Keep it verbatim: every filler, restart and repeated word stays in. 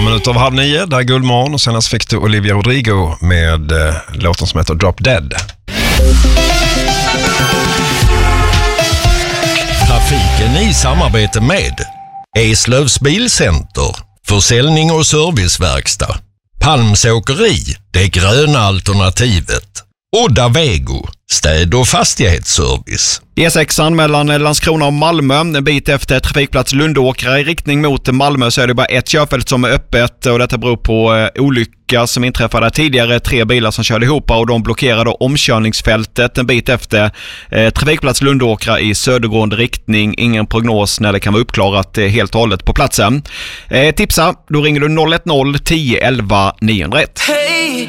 minuter av halv nio, där Guldmorgon, och senast fick du Olivia Rodrigo med eh, låten som heter Drop Dead. Trafiken i samarbete med Eslövs Bilcenter, försäljning och serviceverkstad, Palms Åkeri, det gröna alternativet, Odda Vego, städ- och fastighetsservice. E sex mellan Landskrona och Malmö, en bit efter trafikplats Lundåkra i riktning mot Malmö, så är det bara ett körfält som är öppet, och detta beror på eh, olycka som inträffade tidigare. Tre bilar som körde ihop och de blockerade omkörningsfältet en bit efter eh, trafikplats Lundåkra i södergående riktning. Ingen prognos när det kan vara uppklarat eh, helt och hållet på platsen. Eh, tipsa, då ringer du noll ett noll tio elva niohundraett. Hey!